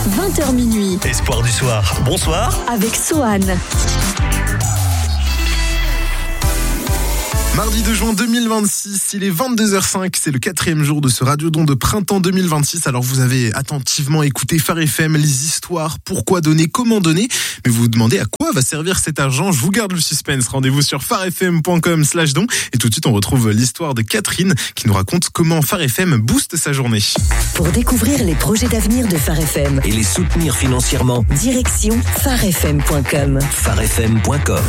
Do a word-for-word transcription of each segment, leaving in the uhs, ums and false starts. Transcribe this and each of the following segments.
vingt heures minuit. Espoir du soir, bonsoir. Avec Sohan. Mardi deux juin deux mille vingt-six, il est vingt-deux heures cinq, c'est le quatrième jour de ce Radiodon de printemps deux mille vingt-six. Alors vous avez attentivement écouté Phare F M, les histoires, pourquoi donner, comment donner. Mais vous vous demandez à quoi va servir cet argent. Je vous garde le suspense. Rendez-vous sur pharefm point com slash don. Et tout de suite, on retrouve l'histoire de Catherine qui nous raconte comment Phare F M booste sa journée. Pour découvrir les projets d'avenir de Phare F M et les soutenir financièrement, direction pharefm point com. pharefm point com.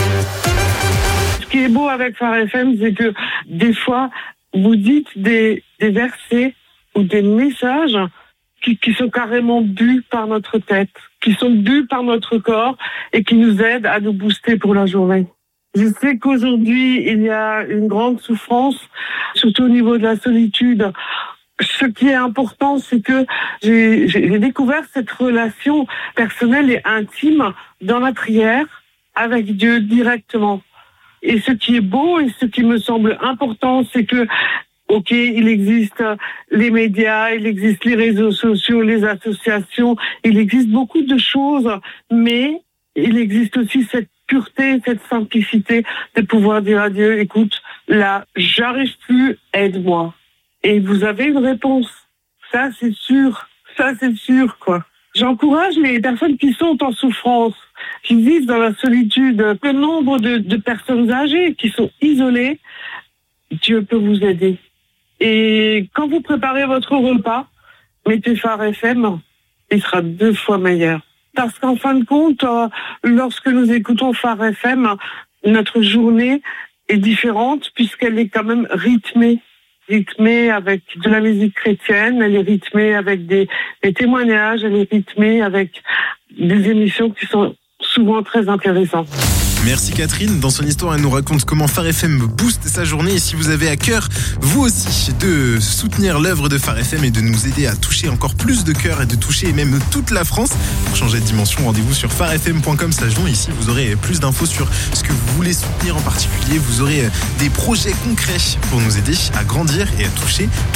Ce qui est beau avec Phare F M, c'est que des fois, vous dites des, des versets ou des messages qui, qui sont carrément bu par notre tête, qui sont bu par notre corps et qui nous aident à nous booster pour la journée. Je sais qu'aujourd'hui, il y a une grande souffrance, surtout au niveau de la solitude. Ce qui est important, c'est que j'ai, j'ai découvert cette relation personnelle et intime dans la prière avec Dieu directement. Et ce qui est beau et ce qui me semble important, c'est que, ok, il existe les médias, il existe les réseaux sociaux, les associations, il existe beaucoup de choses, mais il existe aussi cette pureté, cette simplicité de pouvoir dire à Dieu, écoute, là, j'arrive plus, aide-moi. Et vous avez une réponse. Ça, c'est sûr. Ça, c'est sûr, quoi. J'encourage les personnes qui sont en souffrance, qui vivent dans la solitude, le nombre de, de personnes âgées qui sont isolées. Dieu peut vous aider. Et quand vous préparez votre repas, mettez Phare F M, il sera deux fois meilleur. Parce qu'en fin de compte, euh, lorsque nous écoutons Phare F M, notre journée est différente puisqu'elle est quand même rythmée. rythmée avec de la musique chrétienne, elle est rythmée avec des, des témoignages, elle est rythmée avec des émissions qui sont souvent très intéressantes. Merci Catherine. Dans son histoire, elle nous raconte comment Phare F M booste sa journée. Et si vous avez à cœur, vous aussi, de soutenir l'œuvre de Phare F M et de nous aider à toucher encore plus de cœurs et de toucher même toute la France, pour changer de dimension, rendez-vous sur pharefm point com slash don. Ici, vous aurez plus d'infos sur ce que vous voulez soutenir en particulier. Vous aurez des projets concrets pour nous aider à grandir et à toucher